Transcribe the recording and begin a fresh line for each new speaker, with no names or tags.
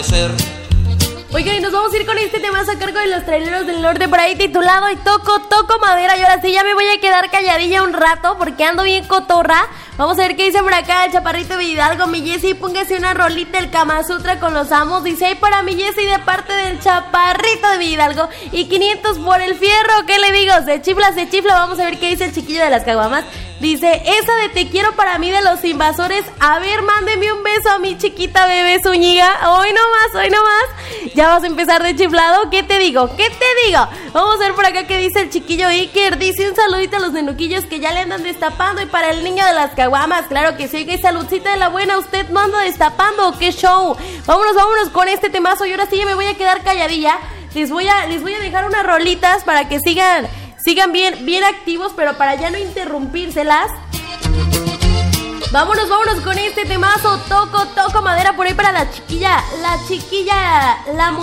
Oigan, y nos vamos a ir con este temazo a cargo de los traileros del norte por ahí titulado Y toco madera. Y ahora sí ya me voy a quedar calladilla un rato porque ando bien cotorra. Vamos a ver qué dice por acá el chaparrito de Hidalgo. Mi Jessy, póngase una rolita del Kama Sutra con los amos. Dice ahí para mi Jessy de parte del chaparrito de Hidalgo. Y 500 por el fierro. ¿Qué le digo? Se chifla. Vamos a ver qué dice el chiquillo de las caguamas. Dice, esa de te quiero para mí de los invasores. A ver, mándeme un beso a mi chiquita bebé Zúñiga. Hoy nomás. Ya vas a empezar de chiflado. ¿Qué te digo? Vamos a ver por acá qué dice el chiquillo Iker. Dice un saludito a los nenuquillos que ya le andan destapando. Y para el niño de las caguamas, claro que sí. Oiga, y saludcita de la buena. ¿Usted no anda destapando? ¿Qué show? Vámonos con este temazo. Y ahora sí ya me voy a quedar calladilla. Les voy a dejar unas rolitas para que sigan bien activos, pero para ya no interrumpírselas. Vámonos con este temazo. Toco madera por ahí para la chiquilla,